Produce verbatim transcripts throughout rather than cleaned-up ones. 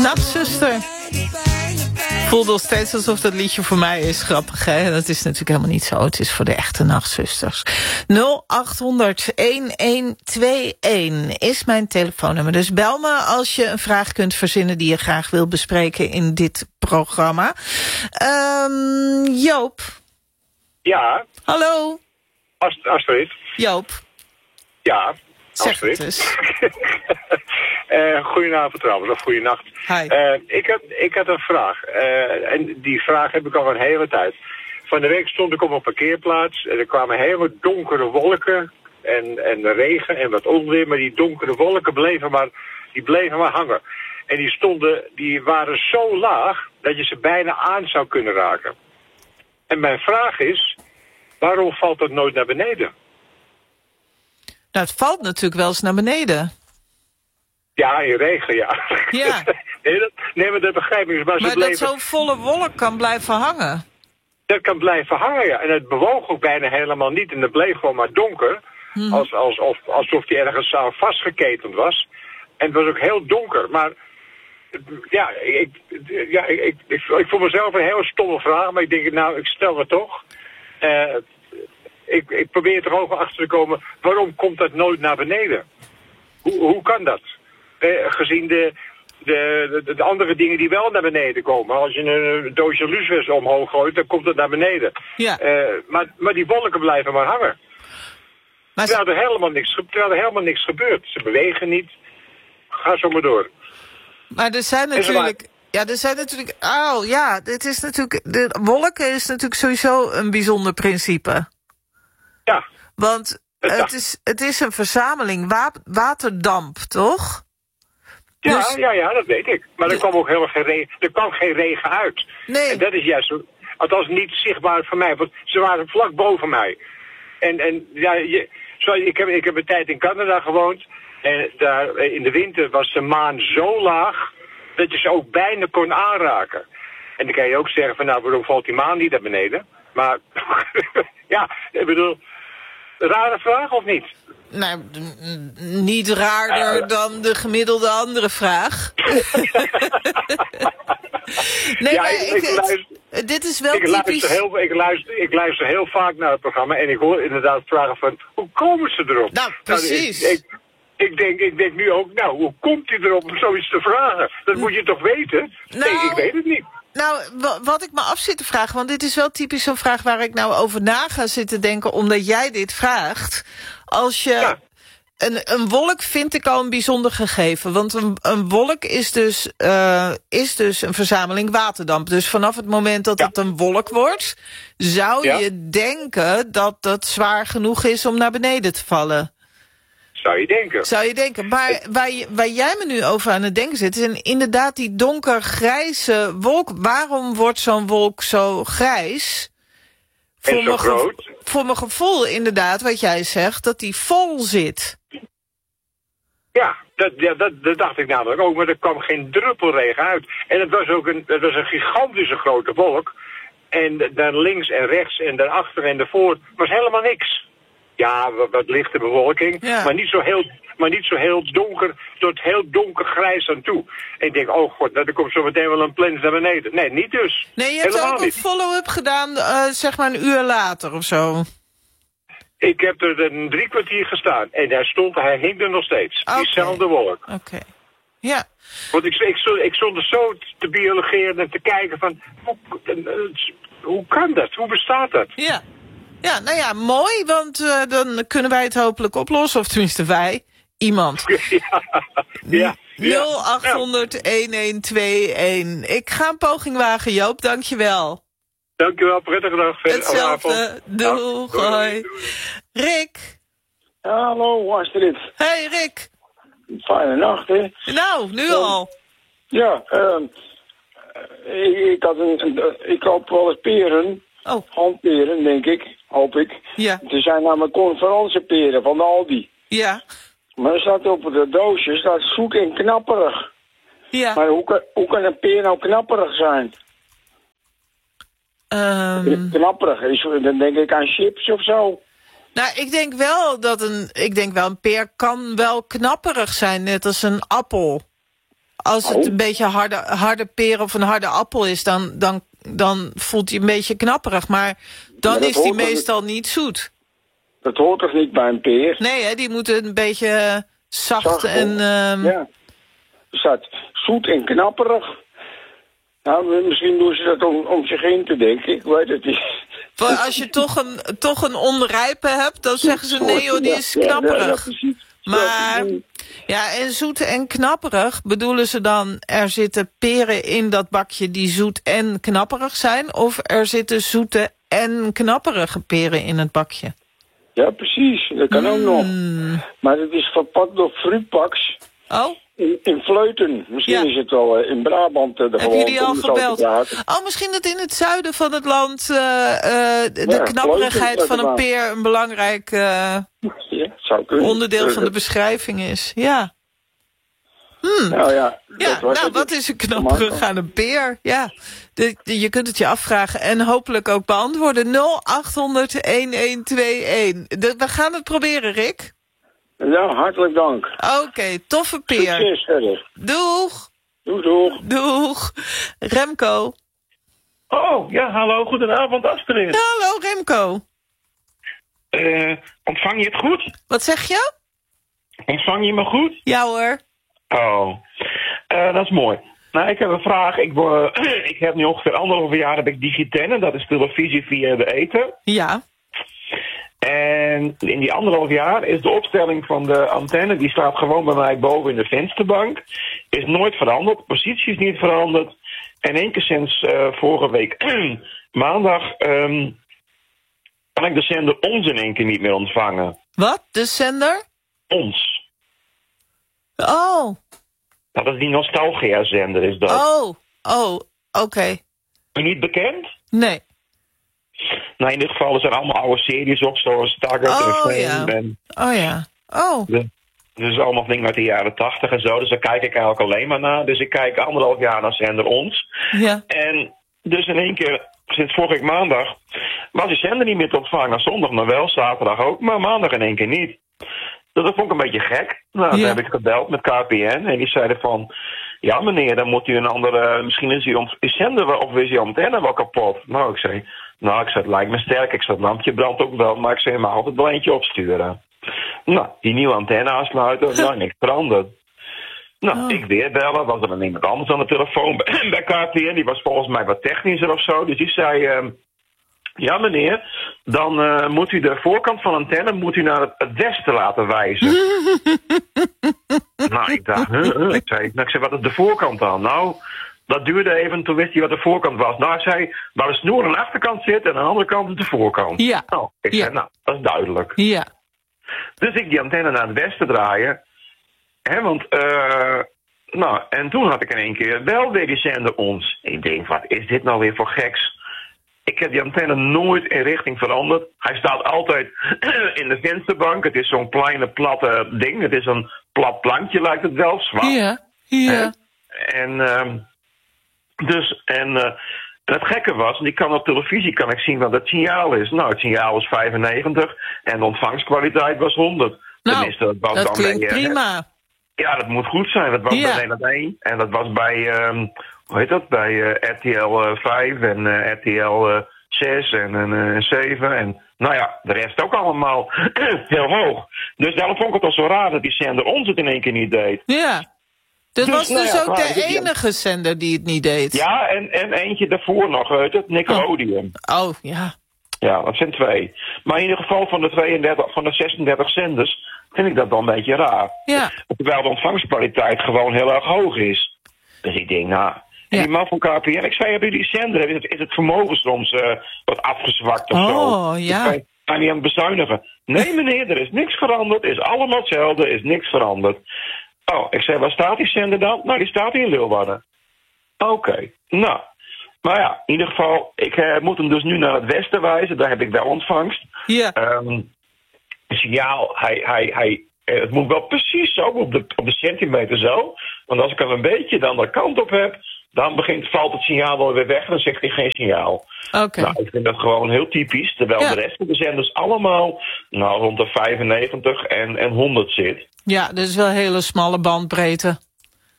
Nachtzuster. Voelde nog steeds alsof dat liedje voor mij is. Grappig, hè? Dat is natuurlijk helemaal niet zo. Het is voor de echte nachtzusters. nul acht honderd elf tweeënentwintig is mijn telefoonnummer. Dus bel me als je een vraag kunt verzinnen die je graag wil bespreken in dit programma. Um, Joop. Ja. Hallo. Ast- Astrid. Joop. Ja. Zeg Astrid. het eens. uh, goedenavond trouwens, of goedenacht. Hi. Uh, ik, had, ik had een vraag. Uh, en die vraag heb ik al een hele tijd. Van de week stond ik op een parkeerplaats. En er kwamen hele donkere wolken. En, en regen en wat onweer. Maar die donkere wolken bleven maar, die bleven maar hangen. En die stonden, die waren zo laag dat je ze bijna aan zou kunnen raken. En mijn vraag is, waarom valt dat nooit naar beneden? Nou, het valt natuurlijk wel eens naar beneden. Ja, in regen, ja. Ja. nee, dat, nee, maar dat begrijp ik. Maar, Maar ze bleven, dat zo'n volle wolk kan blijven hangen. Dat kan blijven hangen, ja. En het bewoog ook bijna helemaal niet. En het bleef gewoon maar donker. Hmm. Als, alsof, alsof die ergens aan vastgeketend was. En het was ook heel donker. Maar ja, ik, ja ik, ik, ik, ik voel mezelf een heel stomme vraag. Maar ik denk, nou, ik stel het toch. Uh, ik, ik probeer er ook achter te komen. Waarom komt dat nooit naar beneden? Hoe, hoe kan dat? Eh, gezien de, de, de, de andere dingen die wel naar beneden komen. Als je een doosje lucifers omhoog gooit, dan komt het naar beneden. Ja. Uh, maar, maar die wolken blijven maar hangen. Maar terwijl, er helemaal niks, terwijl er helemaal niks gebeurt. Ze bewegen niet. Ga zo maar door. Maar er zijn natuurlijk... Ja, er zijn natuurlijk... Oh, ja, het is natuurlijk... De wolken is natuurlijk sowieso een bijzonder principe. Ja. Want het is, het is een verzameling wa- waterdamp, toch? Ja, dus, ja, ja, dat weet ik. Maar er kwam ook helemaal geen regen, er kwam geen regen uit. Nee. En dat is juist zo, althans niet zichtbaar voor mij, want ze waren vlak boven mij. En, en ja, je, zo, ik, heb, ik heb een tijd in Canada gewoond. En daar in de winter was de maan zo laag dat je ze ook bijna kon aanraken. En dan kan je ook zeggen van, nou, waarom valt die maan niet naar beneden? Maar ja, ik bedoel, rare vraag of niet? Nou, niet raarder uh, dan de gemiddelde andere vraag. nee, ja, maar ik, ik, ik luister, het, dit is wel ik typisch... Luister heel, ik, luister, ik luister heel vaak naar het programma en ik hoor inderdaad vragen van, hoe komen ze erop? Nou, precies. Nou, ik, ik, ik, denk, ik denk nu ook, nou, hoe komt hij erop om zoiets te vragen? Dat moet je toch weten? Nou, nee, ik weet het niet. Nou, wat ik me af zit te vragen, want dit is wel typisch zo'n vraag waar ik nou over na ga zitten denken, omdat jij dit vraagt. Als je... Ja. Een, een wolk vind ik al een bijzonder gegeven. Want een, een wolk is dus, uh, is dus een verzameling waterdamp. Dus vanaf het moment dat ja. het een wolk wordt, zou ja. je denken dat dat zwaar genoeg is om naar beneden te vallen. Zou je denken. Zou je denken. Maar waar, je, waar jij me nu over aan het denken zit, is inderdaad die donkergrijze wolk. Waarom wordt zo'n wolk zo grijs? En voor zo groot? Gevo- voor mijn gevoel inderdaad, wat jij zegt, dat die vol zit. Ja, dat, ja dat, dat dacht ik namelijk ook, maar er kwam geen druppel regen uit. En het was ook een, het was een gigantische grote wolk. En daar links en rechts en daarachter en daarvoor was helemaal niks. Ja, wat, wat lichte bewolking, ja. maar, niet zo heel, maar niet zo heel donker, tot heel donkergrijs aan toe. En ik denk, oh god, er komt zo meteen wel een plens naar beneden. Nee, niet dus. Nee, je hebt helemaal ook een follow-up gedaan, uh, zeg maar een uur later of zo. Ik heb er een drie kwartier gestaan en hij stond, hij hing er nog steeds. Okay. Diezelfde wolk. Oké, okay. Ja. Want ik, ik, stond, ik stond er zo te biologeren en te kijken van, hoe, hoe kan dat? Hoe bestaat dat? Ja. Ja, nou ja, mooi, want uh, dan kunnen wij het hopelijk oplossen. Of tenminste wij, iemand. Ja, ja, nul acht honderd elf tweeënentwintig. Ik ga een poging wagen, Joop, dankjewel. Dankjewel, prettige dag. Hetzelfde, doeg, hoi. Rick. Hallo, Astrid. Hey, Rick. Fijne nacht, hè? Nou, nu um, al. Ja, uh, ik, ik, had een, een, ik koop wel eens peren. Oh. Handperen, denk ik, hoop ik. Ja. Er zijn namelijk conferentieperen van de Aldi. Ja. Maar er staat op de doosje, staat zoet en knapperig. Ja. Maar hoe kan, hoe kan een peer nou knapperig zijn? Um... Knapperig is, dan denk ik aan chips of zo. Nou, ik denk wel dat een, ik denk wel een peer kan wel knapperig zijn, net als een appel. Als het Oh. een beetje harde, harde peer of een harde appel is, dan, dan, dan voelt hij een beetje knapperig. Maar dan Maar dat is die hoort toch meestal niet zoet. Dat hoort toch niet bij een peer? Nee, hè, die moeten een beetje eh, zacht, Zacht, en... ehm, Ja. Er staat zoet en knapperig. Nou, misschien doen ze dat om, om zich heen te denken. Ik weet het niet. voor als je toch een, toch een onrijpe hebt, dan zeggen ze nee joh, die is Ja, ja, ja, knapperig. precies. Maar, ja, en zoet en knapperig bedoelen ze dan, er zitten peren in dat bakje die zoet en knapperig zijn, of er zitten zoete en knapperige peren in het bakje? Ja, precies. Dat kan ook nog. Mm. Maar het is verpakt door Fruitpaks Oh, in, in Vleuten. Misschien Ja. is het wel uh, in Brabant uh, de heb gewoon je die al om zo te gebeld? praten. Oh, misschien dat in het zuiden van het land uh, uh, de Ja, knapperigheid Vleuten, van een peer een belangrijk uh, Ja, zou kunnen. onderdeel van de beschrijving is. Ja. Hmm. Nou ja, Ja, dat was nou, het. wat is een knapperig aan een peer? Ja, de, de- je kunt het je afvragen en hopelijk ook beantwoorden. nul acht honderd een een twee een. De, we gaan het proberen, Rick. Ja, hartelijk dank. Oké, toffe peer. Succes verder. Doeg, Doei, doeg. doeg. Remco. Oh, ja, hallo, goedenavond Astrid. Hallo, Remco. Eh, ontvang je het goed? Wat zeg je? Ontvang je me goed? Ja hoor. Oh, Eh, dat is mooi. Nou, ik heb een vraag. Ik, wo- ik heb nu ongeveer anderhalf jaar heb ik Digitenne, dat is televisie via de ether. Ja. En in die anderhalf jaar is de opstelling van de antenne, die staat gewoon bij mij boven in de vensterbank. Is nooit veranderd, de positie is niet veranderd. En één keer sinds eh, vorige week maandag ehm, kan ik de zender ons in één keer niet meer ontvangen. Wat? De zender? Ons. Oh, Nou, dat is die Nostalgia-zender, is dat. oh, oh, oké. Niet bekend? Nee. Nou, in dit geval er zijn allemaal oude series op, zoals Taggart en Oh, Fame. ja. En Oh ja. Oh, de, dus allemaal dingen uit de jaren tachtig en zo. Dus daar kijk ik eigenlijk alleen maar naar. Dus ik kijk anderhalf jaar naar zender ons. ja. En dus in één keer, sinds vorige week maandag, was die zender niet meer te ontvangen. Zondag nog wel, zaterdag ook, maar maandag in één keer niet. Dus dat vond ik een beetje gek. Nou, toen Ja. heb ik gebeld met K P N en die zeiden van... Ja meneer, dan moet u een andere... Misschien is uw ont- uw zender wel, of is uw antenne wel kapot. Nou, ik zei... Nou, ik zei, het lijkt me sterk. Ik zei, het lampje brandt ook wel. Maar ik zei, maar altijd wel eentje opsturen. Nou, die nieuwe antenne aansluiten. Nou, niks veranderd. Nou, Oh. ik weer bellen. Was er dan iemand anders aan de telefoon bij, bij K P N. Die was volgens mij wat technischer of zo. Dus die zei... ehm, ja meneer, dan eh, moet u de voorkant van de antenne moet u naar het, het westen laten wijzen. Nou, ik dacht, huh, huh. Ik, zei, nou, ik zei, wat is de voorkant dan? Nou, dat duurde even, toen wist hij wat de voorkant was. Nou, hij zei, waar de snoer aan de achterkant zit en aan de andere kant is de voorkant. Ja. Nou, ik Ja. zei, nou, dat is duidelijk. Ja. Dus ik die antenne naar het westen draaien. Hè, want, eh, nou, en toen had ik in één keer wel weer die zender ons. Ik denk, wat is dit nou weer voor geks? Ik heb die antenne nooit in richting veranderd. Hij staat altijd in de vensterbank. Het is zo'n kleine platte ding. Het is een plat plankje, lijkt het wel, zwart. Ja. Ja. En, ehm, dus, en eh, het gekke was, en ik kan op televisie kan ik zien wat het signaal is. Nou, het signaal was vijfennegentig en de ontvangstkwaliteit was honderd. Nou, Tenminste, dat was dat dan klinkt bij, eh, prima. Ja, dat moet goed zijn. Dat was Ja. bij Nederland één en dat was bij, ehm, hoe heet dat, bij eh, R T L vijf en eh, R T L zes en uh, zeven en nou ja, de rest ook allemaal heel hoog. Dus daarom vond ik het al zo raar dat die zender ons het in één keer niet deed. Ja. Dat Dus, was nou dus ja, ook maar de dit- ja. enige zender die het niet deed. Ja, en, en eentje daarvoor nog, weet het, Nickelodeon. Oh, ja. Ja, dat zijn twee. Maar in ieder geval van de tweeëndertig, van de zesendertig zenders vind ik dat dan een beetje raar. Ja. Terwijl de ontvangstkwaliteit gewoon heel erg hoog is. Dus ik denk, nou... En Ja. die man van K P N, ik zei, hebben jullie zender? Is het, is het vermogen soms eh, wat afgezwakt of zo? Oh, ja. Ik ga niet aan het bezuinigen. Nee meneer, er is niks veranderd. Is allemaal hetzelfde, is niks veranderd. Oh, ik zei, waar staat die zender dan? Nou, die staat hier in Leeuwarden. Oké, nou... Maar ja, in ieder geval, ik eh, moet hem dus nu naar het westen wijzen. Daar heb ik wel ontvangst. Ja. Ehm het signaal, hij, hij, hij, eh, het moet wel precies zo op de, op de centimeter zo. Want als ik hem een beetje de andere kant op heb, dan begint, valt het signaal wel weer weg en dan zegt hij geen signaal. Oké. Nou, ik vind dat gewoon heel typisch. Terwijl Ja. de rest van de zenders allemaal nou, rond de vijfennegentig en, en honderd zit. Ja, dat is wel een hele smalle bandbreedte.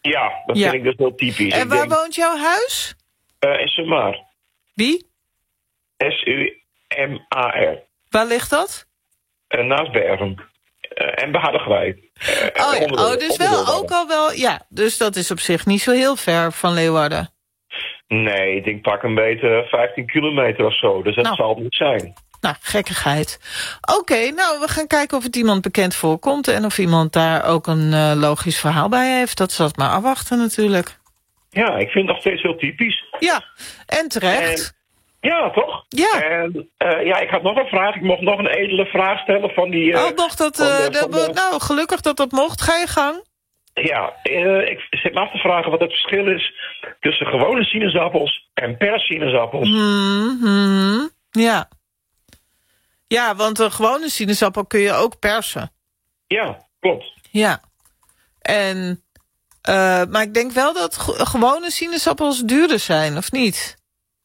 Ja, dat Ja. vind ik dus heel typisch. En ik waar denk, woont jouw huis? uh, in Sumar. Wie? S U M A R. Waar ligt dat? Uh, naast Bergen. Uh, en Behardergwijk. Uh, Oh ja, onder de- oh, dus onder wel de- ook al wel... Ja, dus dat is op zich niet zo heel ver van Leeuwarden. Nee, ik denk pak een beetje vijftien kilometer of zo. Dus dat Nou. zal het niet zijn. Nou, gekkigheid. Oké, nou, we gaan kijken of het iemand bekend voorkomt... en of iemand daar ook een uh, logisch verhaal bij heeft. Dat zal het maar afwachten natuurlijk. Ja, ik vind het nog steeds heel typisch. Ja, en terecht. Ja, toch? Ja. En uh, ja, ik had nog een vraag. Ik mocht nog een edele vraag stellen van die... Uh, oh, mocht dat... van Uh, de- de, van de- Nou, gelukkig dat dat mocht. Ga je gang. Ja, uh, ik zit me af te vragen wat het verschil is tussen gewone sinaasappels en persinaasappels. Hmm, hmm, ja. Ja, want een gewone sinaasappel kun je ook persen. Ja, klopt. Ja. En... Uh, maar ik denk wel dat ge- gewone sinaasappels duurder zijn, of niet?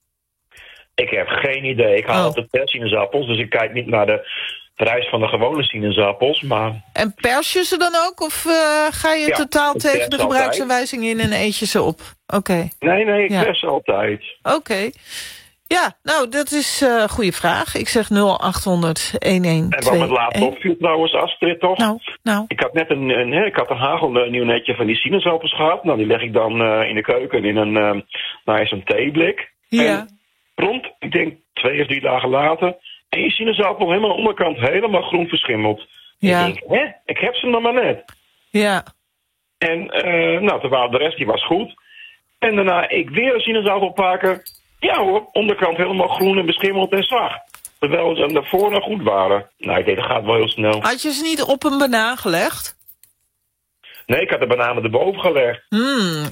Ik heb geen idee. Ik haal Oh. altijd persinaasappels, dus ik kijk niet naar de prijs van de gewone sinaasappels, maar... En pers je ze dan ook? Of uh, ga je Ja, totaal ik tegen pers de altijd. gebruiksaanwijzing in en eet je ze op? Oké, Nee, nee, ik Ja. pers altijd. oké. Ja, nou, dat is een uh, goede vraag. Ik zeg nul achthonderd een een En twee wat me laatst een. opviel trouwens, Astrid, toch? Nou, nou. Ik had net een, een, hè, ik had een hagelnieuw netje van die sinaasappels gehad. Nou, die leg ik dan uh, in de keuken in een, uh, nou, is een theeblik. Ja. En rond, ik denk twee of drie dagen later, één sinaasappel helemaal aan de onderkant helemaal groen verschimmeld. Ja. Ik denk, hè, ik heb ze nog maar net. Ja. En uh, nou, terwijl de rest die was goed. En daarna ik weer een sinaasappel pakken. Ja hoor, onderkant helemaal groen en beschimmeld en zacht. Terwijl ze daarvoor nog goed waren. Nou, ik denk, dat gaat wel heel snel. Had je ze niet op een banaan gelegd? Nee, ik had de bananen erboven gelegd. Hmm,